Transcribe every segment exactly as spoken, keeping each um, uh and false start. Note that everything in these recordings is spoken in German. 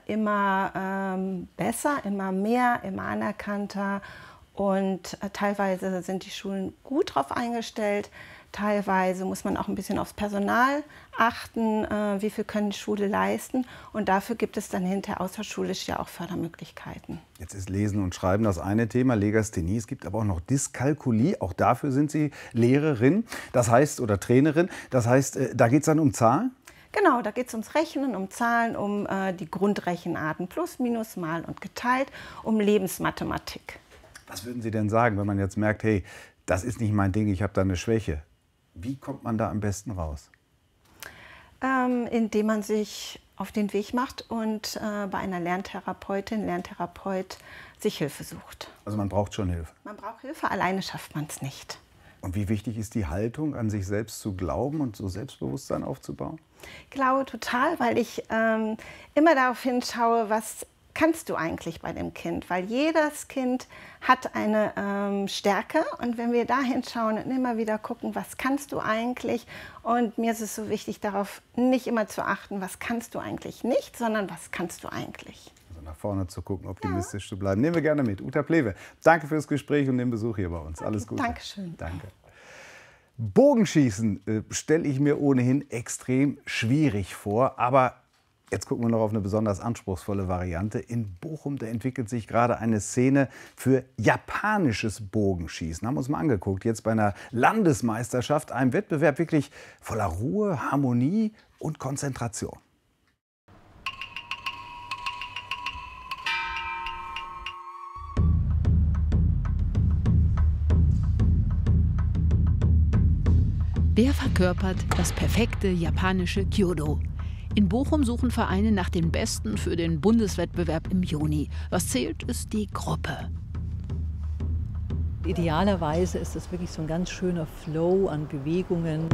immer ähm, besser, immer mehr, immer anerkannter. Und äh, teilweise sind die Schulen gut darauf eingestellt. Teilweise muss man auch ein bisschen aufs Personal achten, äh, wie viel können die Schule leisten. Und dafür gibt es dann hinterher außerschulisch ja auch Fördermöglichkeiten. Jetzt ist Lesen und Schreiben das eine Thema, Legasthenie. Es gibt aber auch noch Dyskalkulie. Auch dafür sind Sie Lehrerin, das heißt, oder Trainerin. Das heißt, äh, da geht es dann um Zahlen? Genau, da geht es ums Rechnen, um Zahlen, um äh, die Grundrechenarten plus, minus, mal und geteilt, um Lebensmathematik. Was würden Sie denn sagen, wenn man jetzt merkt, hey, das ist nicht mein Ding, ich habe da eine Schwäche? Wie kommt man da am besten raus? Ähm, indem man sich auf den Weg macht und äh, bei einer Lerntherapeutin, Lerntherapeut sich Hilfe sucht. Also man braucht schon Hilfe? Man braucht Hilfe, alleine schafft man es nicht. Und wie wichtig ist die Haltung, an sich selbst zu glauben und so Selbstbewusstsein aufzubauen? Ich glaube total, weil ich ähm, immer darauf hinschaue, was kannst du eigentlich bei dem Kind? Weil jedes Kind hat eine ähm, Stärke und wenn wir da hinschauen und immer wieder gucken, was kannst du eigentlich? Und mir ist es so wichtig, darauf nicht immer zu achten, was kannst du eigentlich nicht, sondern was kannst du eigentlich? Also nach vorne zu gucken, optimistisch ja. zu bleiben. Nehmen wir gerne mit. Uta Plewe, danke fürs Gespräch und den Besuch hier bei uns. Alles Gute. Dankeschön. Danke. Bogenschießen äh, stelle ich mir ohnehin extrem schwierig vor, aber jetzt gucken wir noch auf eine besonders anspruchsvolle Variante. In Bochum, da entwickelt sich gerade eine Szene für japanisches Bogenschießen. Haben wir uns mal angeguckt, jetzt bei einer Landesmeisterschaft, einem Wettbewerb wirklich voller Ruhe, Harmonie und Konzentration. Wer verkörpert das perfekte japanische Kyudo? In Bochum suchen Vereine nach den Besten für den Bundeswettbewerb im Juni. Was zählt, ist die Gruppe. Idealerweise ist es wirklich so ein ganz schöner Flow an Bewegungen.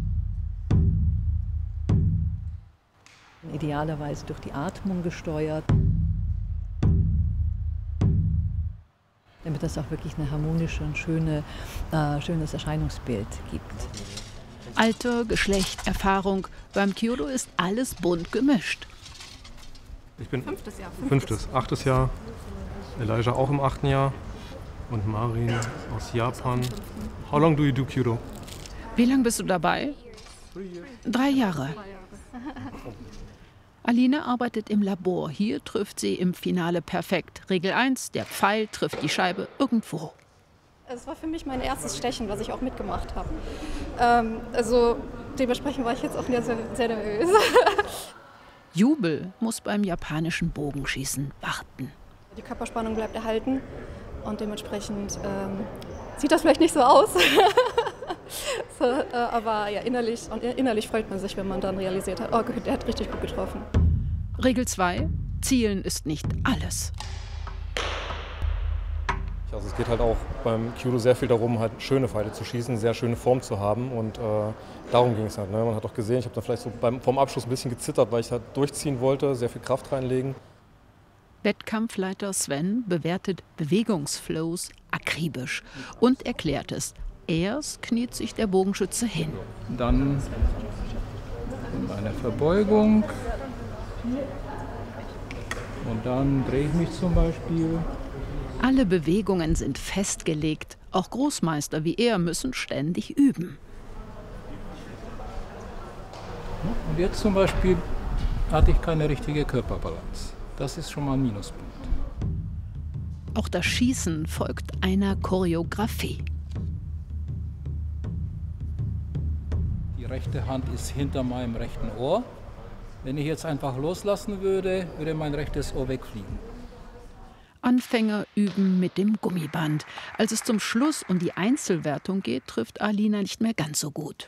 Idealerweise durch die Atmung gesteuert. Damit das auch wirklich eine harmonische und schöne, äh, schönes Erscheinungsbild gibt. Alter, Geschlecht, Erfahrung. Beim Kyudo ist alles bunt gemischt. Ich bin fünftes Jahr. Fünftes, fünftes achtes Jahr. Elijah auch im achten Jahr. Und Marin aus Japan. How long do you do Kyudo? Wie lange bist du dabei? Drei Jahre. Aline arbeitet im Labor. Hier trifft sie im Finale perfekt. Regel eins, der Pfeil trifft die Scheibe irgendwo. Es war für mich mein erstes Stechen, was ich auch mitgemacht habe. Ähm, also dementsprechend war ich jetzt auch sehr, sehr nervös. Jubel muss beim japanischen Bogenschießen warten. Die Körperspannung bleibt erhalten und dementsprechend ähm, sieht das vielleicht nicht so aus. so, äh, aber ja, innerlich, und innerlich freut man sich, wenn man dann realisiert hat, oh gut, der hat richtig gut getroffen. Regel zwei, Zielen ist nicht alles. Also es geht halt auch beim Kyudo sehr viel darum, halt schöne Pfeile zu schießen, sehr schöne Form zu haben und äh, darum ging es halt. Ne? Man hat auch gesehen, ich habe da vielleicht so beim, vom Abschluss ein bisschen gezittert, weil ich halt durchziehen wollte, sehr viel Kraft reinlegen. Wettkampfleiter Sven bewertet Bewegungsflows akribisch und erklärt es. Erst kniet sich der Bogenschütze hin. Dann eine Verbeugung und dann drehe ich mich zum Beispiel. Alle Bewegungen sind festgelegt. Auch Großmeister wie er müssen ständig üben. Und jetzt zum Beispiel hatte ich keine richtige Körperbalance. Das ist schon mal ein Minuspunkt. Auch das Schießen folgt einer Choreografie. Die rechte Hand ist hinter meinem rechten Ohr. Wenn ich jetzt einfach loslassen würde, würde mein rechtes Ohr wegfliegen. Anfänger üben mit dem Gummiband. Als es zum Schluss um die Einzelwertung geht, trifft Alina nicht mehr ganz so gut.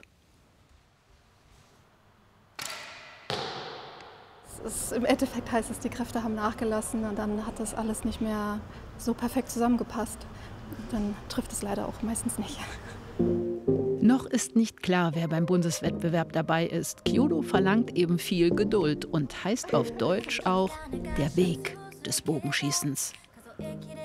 Es ist, im Endeffekt heißt es, die Kräfte haben nachgelassen und dann hat das alles nicht mehr so perfekt zusammengepasst. Dann trifft es leider auch meistens nicht. Noch ist nicht klar, wer beim Bundeswettbewerb dabei ist. Kyudo verlangt eben viel Geduld und heißt auf Deutsch auch der Weg des Bogenschießens.